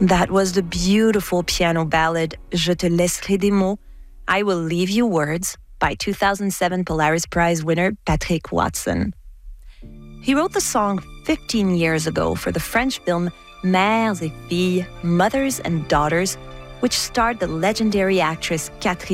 That was the beautiful piano ballad Je te laisserai des mots, I Will Leave You Words by 2007 Polaris Prize winner Patrick Watson. He wrote the song 15 years ago for the French film Mères et Filles, Mothers and Daughters, which starred the legendary actress Catherine